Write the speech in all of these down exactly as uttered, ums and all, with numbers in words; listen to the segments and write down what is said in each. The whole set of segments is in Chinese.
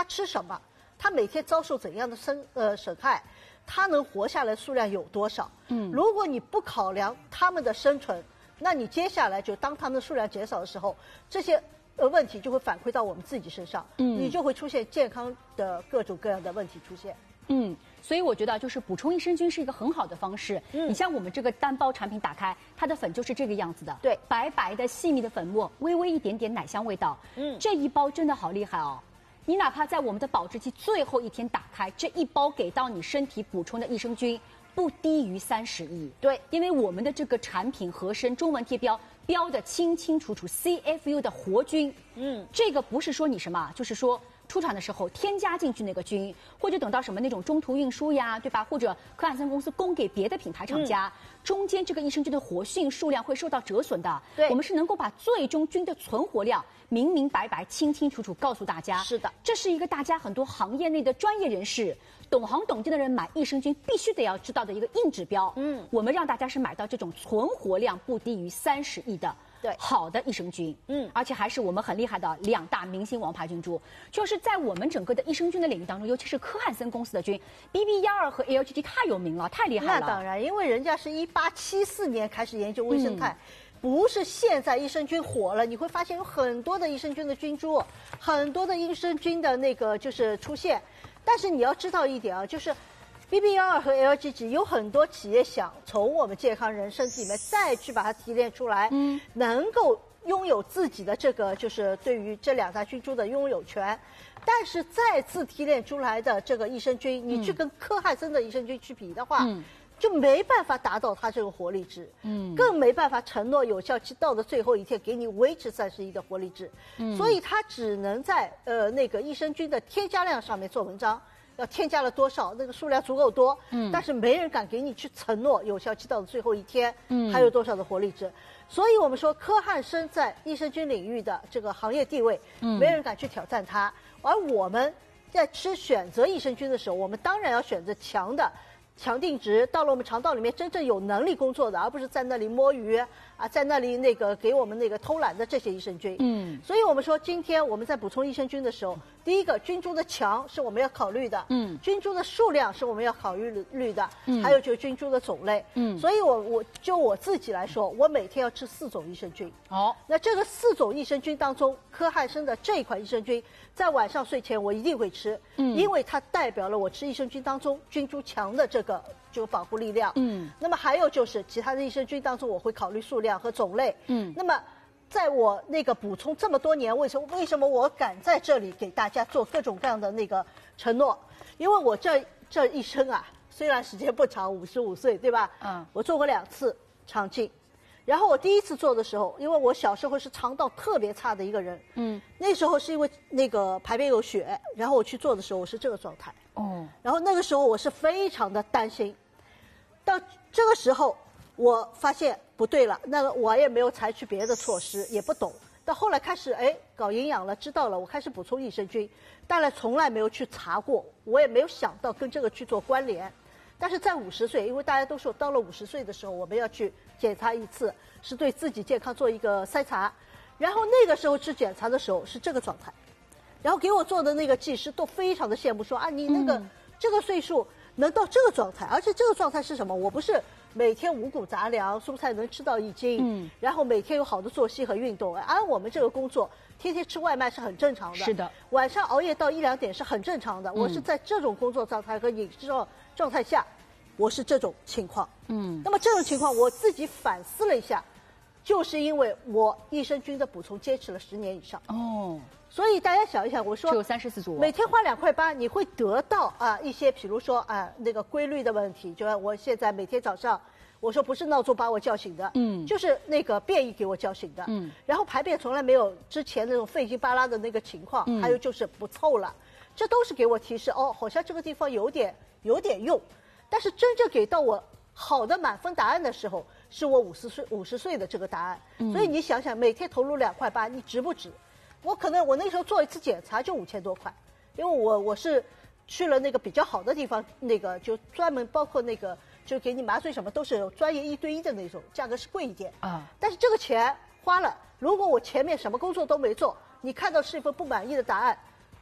吃什么，他每天遭受怎样的伤呃损害，他能活下来的数量有多少？嗯，如果你不考量他们的生存，那你接下来就当他们的数量减少的时候，这些呃问题就会反馈到我们自己身上，嗯，你就会出现健康的各种各样的问题出现。 嗯，所以我觉得就是补充益生菌是一个很好的方式。嗯，你像我们这个单包产品打开，它的粉就是这个样子的， 对， 白白的细密的粉末，微微一点点奶香味道。嗯，这一包真的好厉害哦。你哪怕在我们的保质期最后一天打开，这一包给到你身体补充的益生菌不低于三十亿。 对， 因为我们的这个产品盒身中文贴标标的清清楚楚 C F U 的活菌。嗯，这个不是说你什么，就是说出厂的时候添加进去那个菌，或者等到什么那种中途运输呀，对吧？或者科汉森公司供给别的品牌厂家，嗯、中间这个益生菌的活性数量会受到折损的。 对， 我们是能够把最终菌的存活量明明白白、清清楚楚告诉大家。 是的， 这是一个大家很多行业内的专业人士、懂行懂经的人买益生菌必须得要知道的一个硬指标。嗯，我们让大家是买到这种存活量不低于三十亿的。 对， 好的益生菌，嗯，而且还是我们很厉害的两大明星王牌菌株，就是在我们整个的益生菌的领域当中，尤其是科汉森公司的菌 B B 幺二和 L G T 太有名了，太厉害了。 那当然，因为人家是一八七四年开始研究微生态。嗯，不是现在益生菌火了，你会发现有很多的益生菌的菌株，很多的益生菌的那个就是出现。但是你要知道一点啊，就是 B B 幺二和 L G G 有很多企业想从我们健康人身体里面再去把它提炼出来，嗯，能够拥有自己的这个就是对于这两大菌株的拥有权。但是再次提炼出来的这个益生菌，你去跟科汉森的益生菌去比的话，嗯，就没办法达到它这个活力值，嗯，更没办法承诺有效期到的最后一天给你维持三十亿的活力值，嗯，所以它只能在呃那个益生菌的添加量上面做文章，要添加了多少，那个数量足够多，嗯，但是没人敢给你去承诺有效期到的最后一天，嗯，还有多少的活力值，所以我们说科汉森在益生菌领域的这个行业地位，嗯，没人敢去挑战它，而我们在吃选择益生菌的时候，我们当然要选择强的。强定值到了我们肠道里面真正有能力工作的，而不是在那里摸鱼啊，在那里那个给我们那个偷懒的这些益生菌。嗯，所以我们说今天我们在补充益生菌的时候，第一个菌株的强是我们要考虑的，嗯，菌株的数量是我们要考虑的，嗯，还有就是菌株的种类，嗯，所以我我就我自己来说，我每天要吃四种益生菌。哦，那这个四种益生菌当中，科汉森的这一款益生菌，在晚上睡前我一定会吃，嗯，因为它代表了我吃益生菌当中菌株强的这个。个这个保护力量，嗯，那么还有就是其他的益生菌当中，我会考虑数量和种类，嗯，那么在我那个补充这么多年，为什么为什么我敢在这里给大家做各种各样的那个承诺？因为我这这一生啊，虽然时间不长，五十五岁，对吧？嗯，我做过两次肠镜，然后我第一次做的时候，因为我小时候是肠道特别差的一个人，嗯，那时候是因为那个排便有血，然后我去做的时候，我是这个状态。哦，然后那个时候我是非常的担心，到这个时候我发现不对了，那个我也没有采取别的措施，也不懂。到后来开始哎搞营养了，知道了，我开始补充益生菌，当然从来没有去查过，我也没有想到跟这个去做关联。但是在五十岁，因为大家都说到了五十岁的时候我们要去检查一次，是对自己健康做一个筛查，然后那个时候去检查的时候是这个状态。然后给我做的那个技师都非常的羡慕，说啊，你那个、嗯、这个岁数能到这个状态，而且这个状态是什么？我不是每天五谷杂粮、蔬菜能吃到一斤，嗯，然后每天有好的作息和运动。按我们这个工作，天天吃外卖是很正常的， 是的。晚上熬夜到一两点是很正常的。嗯、我是在这种工作状态和饮食状态下，我是这种情况。嗯，那么这种情况我自己反思了一下，就是因为我益生菌的补充坚持了十年以上。哦。所以大家想一想，我说只有三十四组， 每天花两块八，你会得到啊一些，比如说啊那个规律的问题，就我现在每天早上，我说不是闹钟把我叫醒的，嗯，就是那个便意给我叫醒的，嗯，然后排便从来没有之前那种费劲巴拉的那个情况，嗯，还有就是不臭了，这都是给我提示哦，好像这个地方有点有点用，但是真正给到我好的满分答案的时候，是我五十岁五十岁的这个答案，嗯，所以你想想，每天投入两块八，你值不值？我可能我那时候做一次检查就五千多块，因为我我是去了那个比较好的地方，那个就专门包括那个就给你麻醉什么都是有专业一对一的那种，价格是贵一点啊。但是这个钱花了，如果我前面什么工作都没做，你看到是一份不满意的答案，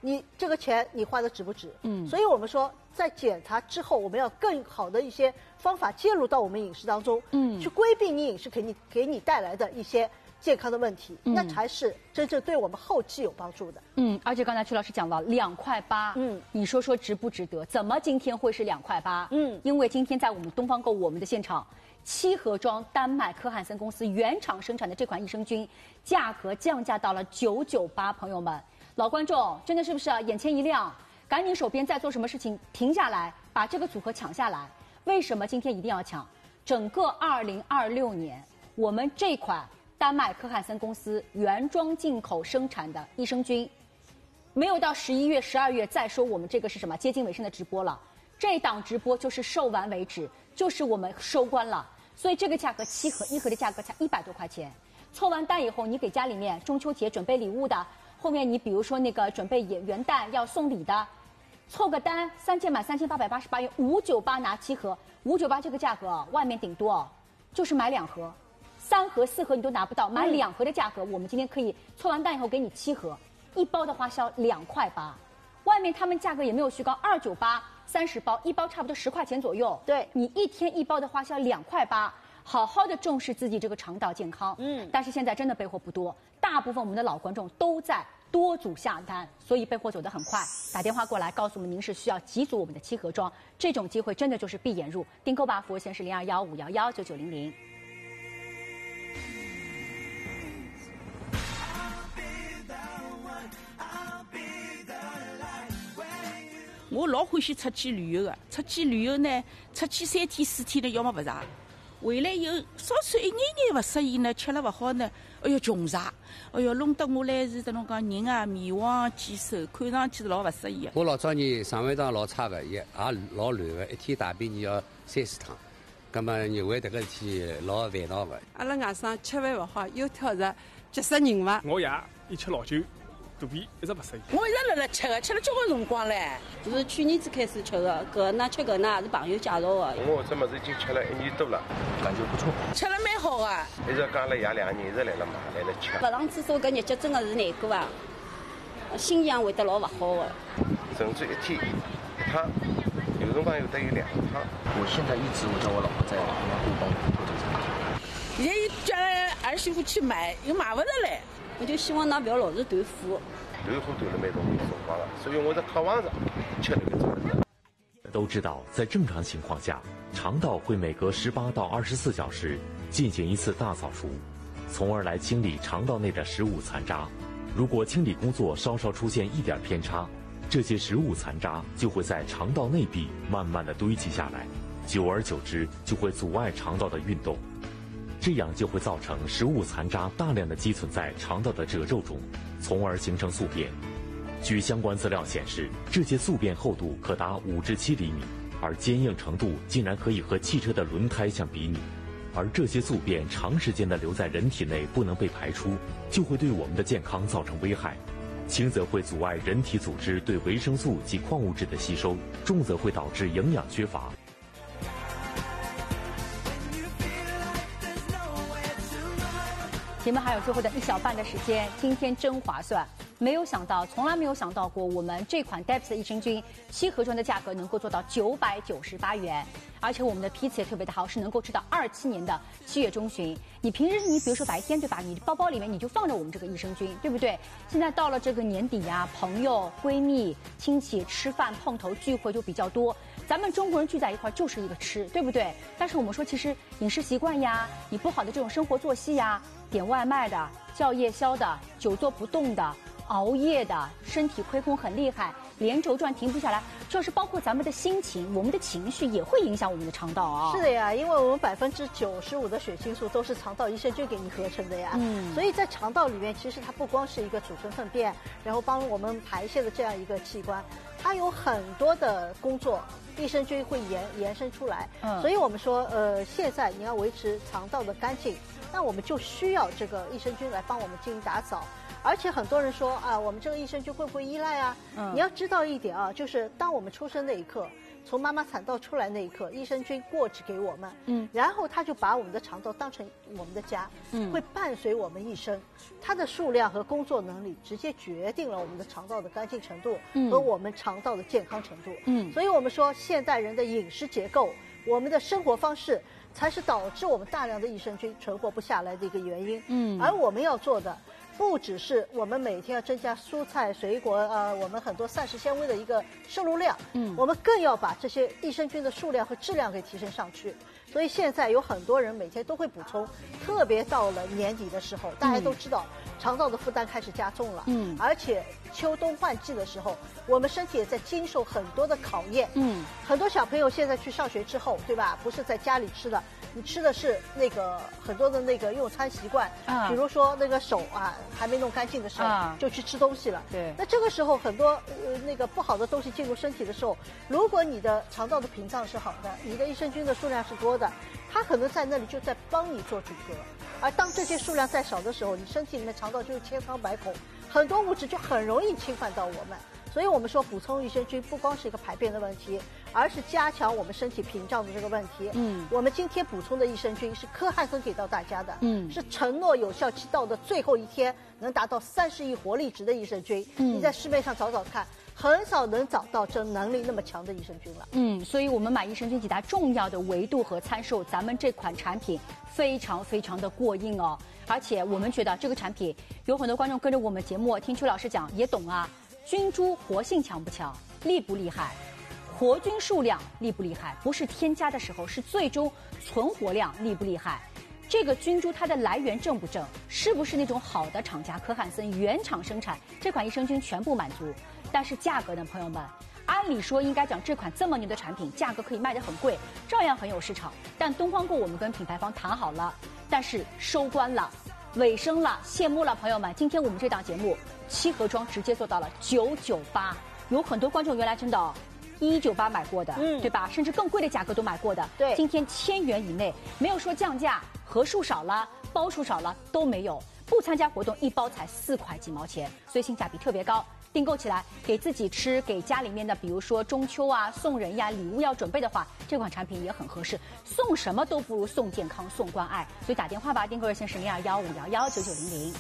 你这个钱你花的值不值？嗯，所以我们说在检查之后，我们要更好的一些方法介入到我们饮食当中，嗯，去规避你饮食给你给你带来的一些健康的问题，嗯、那才是真正对我们后期有帮助的。 嗯，而且刚才曲老师讲了两块八，嗯，你说说值不值得？怎么今天会是两块八？嗯，因为今天在我们东方购物我们的现场，七盒装丹麦科汉森公司原厂生产的这款益生菌，价格降价到了九九八，朋友们，老观众真的是不是眼前一亮？赶紧手边在做什么事情，停下来，把这个组合抢下来。为什么今天一定要抢？整个二零二六年，我们这款丹麦科汉森公司原装进口生产的益生菌，没有到十一月、十二月再说我们这个是什么接近尾声的直播了。这档直播就是售完为止，就是我们收官了。所以这个价格七盒，一盒的价格才一百多块钱。凑完单以后，你给家里面中秋节准备礼物的，后面你比如说那个准备元元旦要送礼的，凑个单三件满三千八百八十八元，五九八拿七盒，五九八这个价格，外面顶多就是买两盒。三盒四盒你都拿不到，买两盒的价格，我们今天可以凑完单以后给你七盒，一包的花销两块八，外面他们价格也没有虚高，二九八三十包，一包差不多十块钱左右。 对， 你一天一包的花销两块八，好好的重视自己这个肠道健康。嗯，但是现在真的备货不多，大部分我们的老观众都在多组下单，所以备货走得很快。打电话过来告诉我们您是需要几组我们的七盒装，这种机会真的就是闭眼入。订购吧，服务线是零二幺五幺幺九九零零。 我老欢喜出去旅游的，出去旅游呢，出去三天四天呢，要么不查，回来以后稍稍一眼眼不适应呢，吃了不好呢，哎哟穷查，哎哟弄得我来是这种讲人啊面黄肌瘦，看上去是老不适宜的。 我老早年肠胃道老差的，也也老乱的，一天大便你要三四趟，葛么你为这个事体老烦恼的。 阿拉外甥吃饭不好，又挑食，急死人伐？ 我爷一吃老酒。肚皮一直不适应， 我一直辣辣吃的，吃了交关辰光嘞。 是去年子开始吃的，搿那吃搿那也是朋友介绍的。 我这么子已经吃了一年多了， 感觉不错， 吃了蛮好的。 一直讲了爷两个人一直来了买来了吃。 不上厕所搿日脚真的是难过啊，心情会得老不好的。 甚至一天一趟，有辰光有得有两趟。 我现在一直我叫我老婆在帮我帮我做这个。 现在又叫儿媳妇去买，又买不着嘞。 我就希望㑚不要老是断货。 断货断了蛮容易受光了，所以我在渴望着吃那个做的。 都知道，在正常情况下，肠道会每隔十八到二十四小时进行一次大扫除，从而来清理肠道内的食物残渣。如果清理工作稍稍出现一点偏差，这些食物残渣就会在肠道内壁慢慢的堆积下来，久而久之就会阻碍肠道的运动。这样就会造成食物残渣大量的积存在肠道的褶皱中，从而形成宿便。据相关资料显示，这些宿便厚度可达五至七厘米，而坚硬程度竟然可以和汽车的轮胎相比拟。而这些宿便长时间的留在人体内不能被排出，就会对我们的健康造成危害。轻则会阻碍人体组织对维生素及矿物质的吸收，重则会导致营养缺乏。 节目还有最后的一小半的时间，今天真划算！没有想到，从来没有想到过，我们这款 D E P S 益生菌七盒装的价格能够做到九百九十八元，而且我们的批次也特别的好，是能够吃到二七年的七月中旬。你平时你比如说白天对吧，你包包里面你就放着我们这个益生菌，对不对？现在到了这个年底呀、啊，朋友、闺蜜、亲戚吃饭碰头聚会就比较多。咱们中国人聚在一块就是一个吃，对不对？但是我们说，其实饮食习惯呀，你不好的这种生活作息呀，点外卖的、叫夜宵的、久坐不动的、熬夜的，身体亏空很厉害，连轴转停不下来，就是包括咱们的心情、我们的情绪也会影响我们的肠道啊。 是的呀，因为我们百分之九十五的血清素都是肠道益生菌给你合成的呀。嗯，所以在肠道里面，其实它不光是一个储存粪便，然后帮我们排泄的这样一个器官，它有很多的工作。益生菌会延延伸出来，嗯，所以我们说，呃，现在你要维持肠道的干净，那我们就需要这个益生菌来帮我们进行打扫。 而且很多人说啊，我们这个益生菌会不会依赖啊？嗯，你要知道一点啊，就是当我们出生那一刻。从妈妈产道出来那一刻，益生菌过继给我们，嗯，然后它就把我们的肠道当成我们的家，嗯，会伴随我们一生。它的数量和工作能力直接决定了我们的肠道的干净程度和我们肠道的健康程度，嗯，所以我们说现代人的饮食结构，我们的生活方式才是导致我们大量的益生菌存活不下来的一个原因，嗯，而我们要做的。不只是我们每天要增加蔬菜水果，呃，我们很多膳食纤维的一个摄入量，嗯，我们更要把这些益生菌的数量和质量给提升上去。所以现在有很多人每天都会补充，特别到了年底的时候，大家都知道、嗯、肠道的负担开始加重了，嗯，而且秋冬换季的时候，我们身体也在经受很多的考验，嗯，很多小朋友现在去上学之后，对吧？不是在家里吃的。你吃的是那个很多的那个用餐习惯，啊，比如说那个手啊还没弄干净的时候，啊，就去吃东西了。对，那这个时候很多呃那个不好的东西进入身体的时候，如果你的肠道的屏障是好的，你的益生菌的数量是多的，它可能在那里就在帮你做阻隔。而当这些数量再少的时候，你身体里面肠道就是千疮百孔，很多物质就很容易侵犯到我们。所以我们说补充益生菌不光是一个排便的问题，而是加强我们身体屏障的这个问题。嗯，我们今天补充的益生菌是柯汉森给到大家的，嗯，是承诺有效期到的最后一天能达到三十亿活力值的益生菌。嗯，你在市面上找找看，很少能找到这能力那么强的益生菌了。 嗯，所以我们买益生菌几大重要的维度和参数，咱们这款产品非常非常的过硬哦。而且我们觉得这个产品有很多观众跟着我们节目听邱老师讲也懂啊。菌株活性强不强，厉不厉害？活菌数量厉不厉害？不是添加的时候，是最终存活量厉不厉害？这个菌株它的来源正不正？是不是那种好的厂家柯汉森原厂生产？这款益生菌全部满足。但是价格呢，朋友们，按理说应该讲这款这么牛的产品，价格可以卖得很贵，照样很有市场。但东方购我们跟品牌方谈好了，但是收官了。尾声了，谢幕了，朋友们！今天我们这档节目七盒装直接做到了九九八，有很多观众原来真的一九八买过的，嗯，对吧？甚至更贵的价格都买过的。对，今天千元以内，没有说降价，盒数少了，包数少了都没有。不参加活动，一包才四块几毛钱，所以性价比特别高。订购起来给自己吃，给家里面的，比如说中秋啊、送人呀、礼物要准备的话，这款产品也很合适。送什么都不如送健康、送关爱，所以打电话吧，订购热线是零二幺五幺幺九九零零。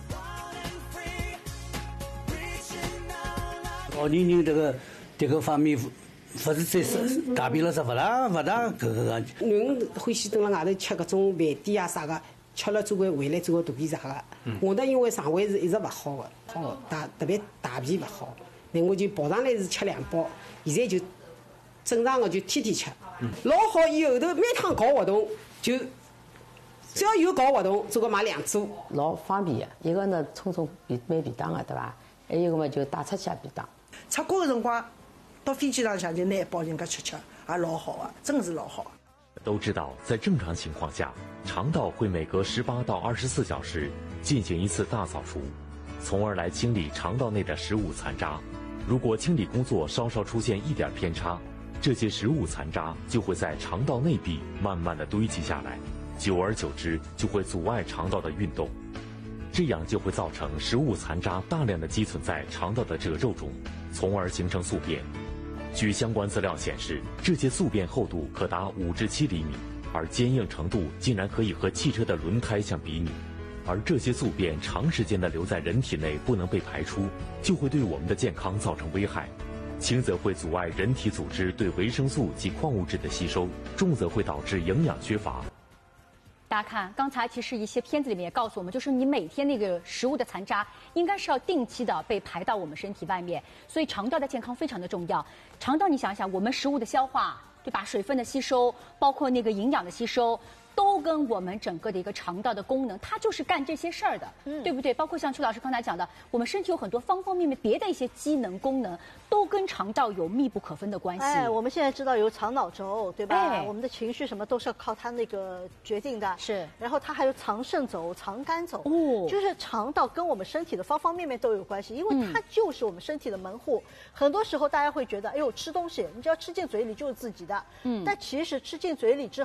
老年人这个这个方面，不是最是大便了是不大不大搿个。 人欢喜蹲辣外头吃搿种饭店啊啥个。吃了总归回来做个肚皮啥个，嗯、我呢因为肠胃是一直勿好的，好大特别大便勿好，那我就跑上来是吃两包，现在就正常的就天天吃，嗯、老好以后头每趟搞活动就只要有搞活动，总归买两组， 老方便的。一个呢冲冲便买便当的，对伐？还有一个嘛就带出去也便当。 出国的辰光到飞机上向就拿一包人家吃吃，也老好啊，真是老好。 都知道，在正常情况下，肠道会每隔十八到二十四小时进行一次大扫除，从而来清理肠道内的食物残渣。如果清理工作稍稍出现一点偏差，这些食物残渣就会在肠道内壁慢慢的堆积下来，久而久之就会阻碍肠道的运动，这样就会造成食物残渣大量的积存在肠道的褶皱中，从而形成宿便。据相关资料显示，这些宿便厚度可达五至七厘米，而坚硬程度竟然可以和汽车的轮胎相比拟。而这些宿便长时间的留在人体内不能被排出，就会对我们的健康造成危害。轻则会阻碍人体组织对维生素及矿物质的吸收，重则会导致营养缺乏。 大家看，刚才其实一些片子里面也告诉我们，就是你每天那个食物的残渣应该是要定期的被排到我们身体外面，所以肠道的健康非常的重要。肠道，你想想，我们食物的消化，对吧？水分的吸收，包括那个营养的吸收，都跟我们整个的一个肠道的功能，它就是干这些事儿的，嗯，对不对？包括像邱老师刚才讲的，我们身体有很多方方面面别的一些机能功能，都跟肠道有密不可分的关系。 哎，我们现在知道有肠脑轴，对吧？哎、我们的情绪什么都是要靠它那个决定的。是。然后它还有肠肾轴、肠肝轴，哦，就是肠道跟我们身体的方方面面都有关系，因为它就是我们身体的门户。嗯、很多时候大家会觉得，哎呦，吃东西你只要吃进嘴里就是自己的，嗯，但其实吃进嘴里之后，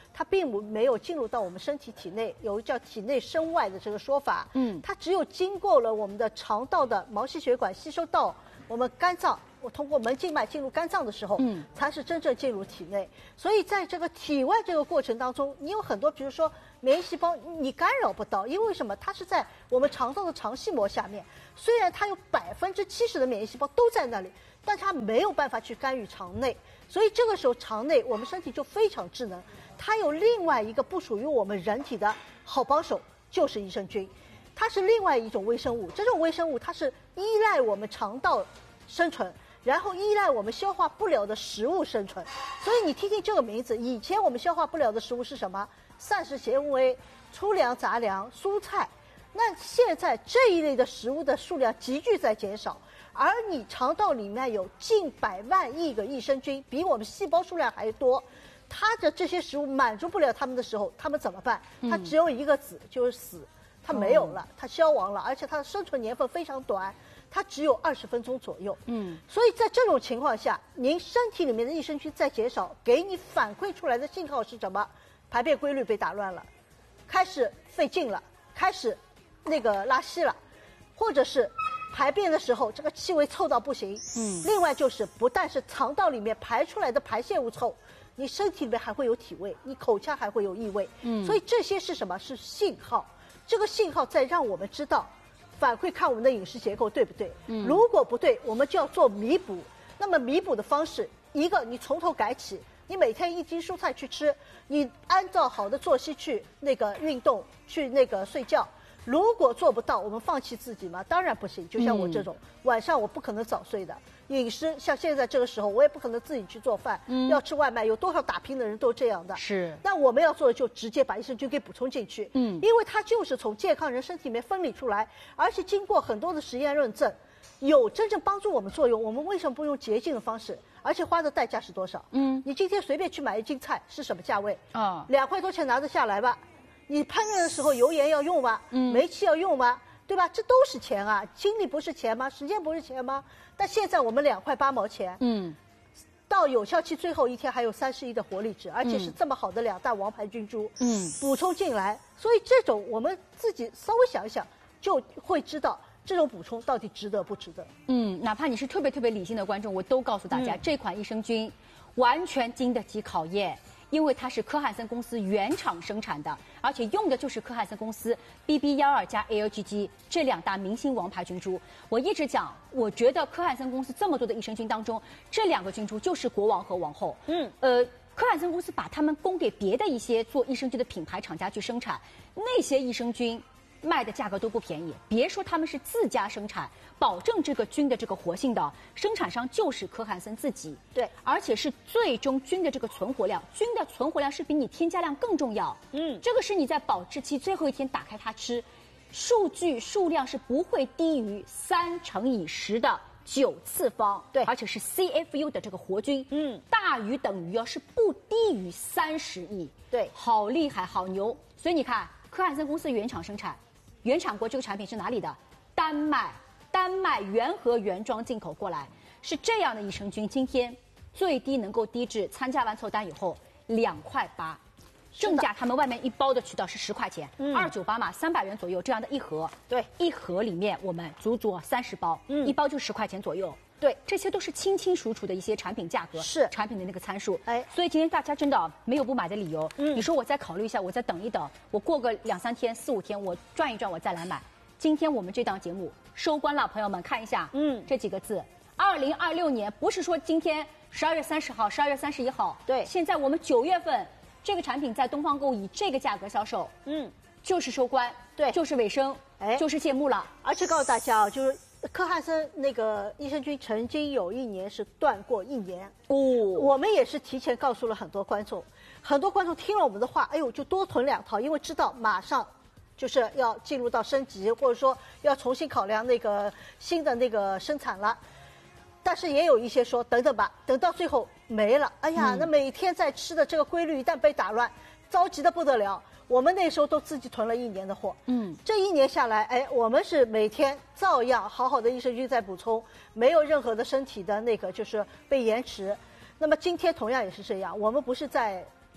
它并不没有进入到我们身体体内，有一个叫体内身外的这个说法。嗯，它只有经过了我们的肠道的毛细血管吸收到我们肝脏，我通过门静脉进入肝脏的时候，嗯，才是真正进入体内。所以在这个体外这个过程当中，你有很多，比如说免疫细胞，你干扰不到，因为什么？它是在我们肠道的肠系膜下面，虽然它有百分之七十的免疫细胞都在那里，但它没有办法去干预肠内。所以这个时候肠内我们身体就非常智能，它有另外一个不属于我们人体的好帮手，就是益生菌。它是另外一种微生物，这种微生物它是依赖我们肠道生存，然后依赖我们消化不了的食物生存。所以你听听这个名字，以前我们消化不了的食物是什么？膳食纤维、粗粮、杂粮、蔬菜。那现在这一类的食物的数量急剧在减少，而你肠道里面有近百万亿个益生菌，比我们细胞数量还多。它的这些食物满足不了它们的时候，它们怎么办？它只有一个字，就是死。它没有了，它消亡了，而且它的生存年份非常短，它只有二十分钟左右。嗯，所以在这种情况下，您身体里面的益生菌在减少，给你反馈出来的信号是什么？排便规律被打乱了，开始费劲了，开始那个拉稀了，或者是排便的时候这个气味臭到不行。嗯，另外就是不但是肠道里面排出来的排泄物臭，你身体里面还会有体味，你口腔还会有异味。嗯，所以这些是什么？是信号。这个信号在让我们知道，反馈看我们的饮食结构对不对？嗯，如果不对，我们就要做弥补。那么弥补的方式，一个你从头改起，你每天一斤蔬菜去吃，你按照好的作息去那个运动，去那个睡觉。如果做不到，我们放弃自己吗？当然不行。就像我这种，嗯、晚上我不可能早睡的。饮食像现在这个时候，我也不可能自己去做饭，嗯、要吃外卖。有多少打拼的人都这样的。是。那我们要做的就直接把益生菌给补充进去，嗯，因为它就是从健康人身体里面分离出来，而且经过很多的实验论证，有真正帮助我们作用。我们为什么不用捷径的方式？而且花的代价是多少？嗯，你今天随便去买一斤菜是什么价位？啊，两块多钱拿得下来吧？你烹饪的时候油盐要用吗？嗯，煤气要用吗？对吧？这都是钱啊，精力不是钱吗？时间不是钱吗？但现在我们两块八毛钱，嗯，到有效期最后一天还有三十亿的活力值，而且是这么好的两大王牌菌株，嗯，补充进来，所以这种我们自己稍微想一想，就会知道这种补充到底值得不值得。 嗯，哪怕你是特别特别理性的观众，我都告诉大家，嗯、这款益生菌完全经得起考验。因为它是科汉森公司原厂生产的，而且用的就是科汉森公司 B B 一二 加 A L G G 这两大明星王牌菌株。我一直讲，我觉得科汉森公司这么多的益生菌当中，这两个菌株就是国王和王后。嗯，呃，科汉森公司把它们供给别的一些做益生菌的品牌厂家去生产，那些益生菌卖的价格都不便宜。别说他们是自家生产，保证这个菌的这个活性的生产商就是科汉森自己。对，而且是最终菌的这个存活量，菌的存活量是比你添加量更重要。嗯，这个是你在保质期最后一天打开它吃，数据数量是不会低于三乘以十的九次方。对，而且是 C F U 的这个活菌，嗯，大于等于哦是不低于三十亿。对，好厉害，好牛。所以你看，科汉森公司原厂生产。原产国这个产品是哪里的？丹麦，丹麦原盒原装进口过来，是这样的益生菌，今天最低能够低至参加完凑单以后两块八，正价他们外面一包的渠道是十块钱，二九八嘛，三百元左右这样的一盒，对，一盒里面我们足足三十包，嗯，一包就十块钱左右。对，这些都是清清楚楚的一些产品价格，是产品的那个参数。哎，所以今天大家真的没有不买的理由。嗯，你说我再考虑一下，我再等一等，我过个两三天、四五天，我转一转，我再来买。今天我们这档节目收官了，朋友们看一下，嗯，这几个字，二零二六年不是说今天十二月三十号、十二月三十一号，对，现在我们九月份，这个产品在东方购以这个价格销售，嗯，就是收官，对，就是尾声，哎，就是谢幕了。而且告诉大家啊，就是。科汉森那个益生菌曾经有一年是断过一年哦，我们也是提前告诉了很多观众，很多观众听了我们的话，哎呦就多囤两套，因为知道马上就是要进入到升级，或者说要重新考量那个新的那个生产了。但是也有一些说等等吧，等到最后没了，哎呀，嗯、那每天在吃的这个规律一旦被打乱，着急的不得了。我们那时候都自己囤了一年的货，嗯，这一年下来，哎，我们是每天照样好好的益生菌在补充，没有任何的身体的那个就是被延迟。那么今天同样也是这样，我们不是在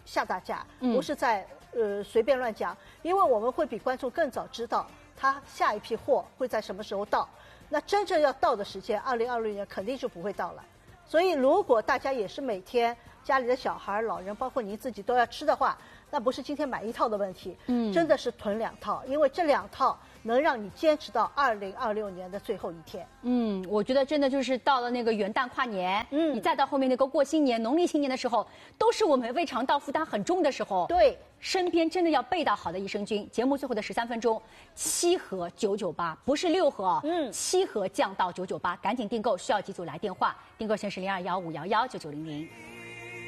吓大家， 嗯不是在呃随便乱讲，因为我们会比观众更早知道它下一批货会在什么时候到。那真正要到的时间，二零二六年肯定是不会到了。所以，如果大家也是每天家里的小孩、老人，包括您自己都要吃的话，那不是今天买一套的问题， 嗯真的是囤两套，因为这两套能让你坚持到二零二六年的最后一天。 嗯，我觉得真的就是到了那个元旦跨年，嗯，你再到后面那个过新年、农历新年的时候，都是我们胃肠道负担很重的时候。 对， 身边真的要备到好的益生菌。节目最后的十三分钟，七盒九九八，不是六盒，嗯，七盒降到九九八，赶紧订购，需要几组来电话，订购线是零二幺五幺幺九九零零。